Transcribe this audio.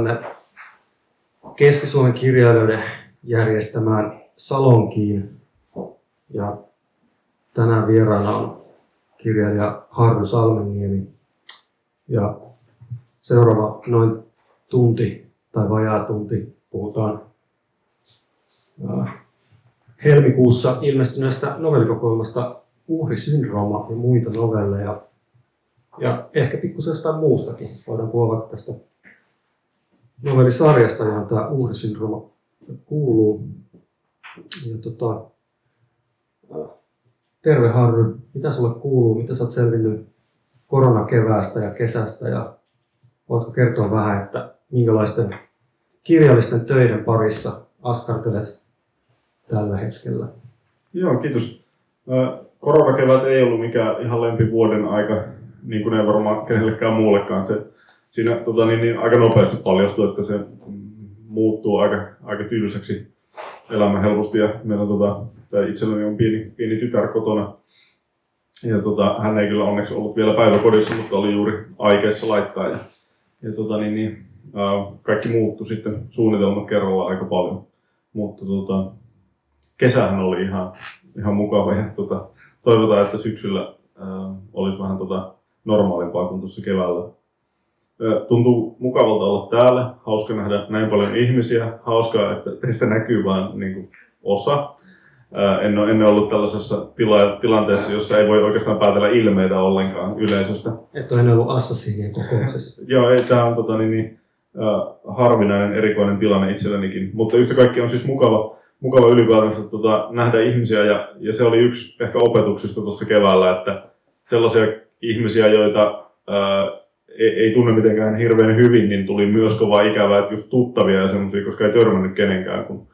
Keski-Suomen kirjailijoiden järjestämään Salonkiin. Ja tänään vieraana on kirjailija Harry Salmenniemi. Ja seuraava noin tunti tai vajaa tunti puhutaan helmikuussa ilmestyneestä novellikokoelmasta Uhrisyndrooma ja muita novelleja. Ja ehkä pikkusen jostain muustakin. Voidaan puhua vaikka tästä novellisarjasta, johon tämä Uhrisyndrooma kuuluu. Ja terve Harry, mitä sulle kuuluu? Mitä sä oot selvinnyt koronakeväästä ja kesästä? Ja voitko kertoa vähän, että minkälaisten kirjallisten töiden parissa askartelet tällä hetkellä? Joo, kiitos. Koronakevät ei ollut mikään ihan lempivuoden aika, niin kuin ei varmaan kenellekään muullekaan. Siinä aika nopeasti paljastui, että se muuttuu aika tylsäksi elämä helposti. Ja meillä itselläni on pieni tytär kotona. Ja hän ei kyllä onneksi ollut vielä päiväkodissa, mutta oli juuri aikeissa laittaa. Ja kaikki muuttui sitten suunnitelmat kerralla aika paljon. Mutta kesähän oli ihan mukava ja toivotaan, että syksyllä olisi vähän normaalimpaa kuin tuossa keväällä. Tuntuu mukavalta olla täällä, hauska nähdä näin paljon ihmisiä, hauskaa, että teistä näkyy vain niin kuin osa. En ole ollut tällaisessa tilanteessa, jossa ei voi oikeastaan päätellä ilmeitä ollenkaan yleisöstä. Et ole ennen ollut Assassinien kokouksessa. Joo, tämä on harvinainen erikoinen tilanne itsellenikin, mutta yhtä kaikki on siis mukava ylipäätänsä nähdä ihmisiä ja se oli yksi ehkä opetuksista tuossa keväällä, että sellaisia ihmisiä, joita ei tunne mitenkään hirveän hyvin, niin tuli myös kovaa ikävää, että just tuttavia ja semmoisia, koska ei törmännyt kenenkään, kun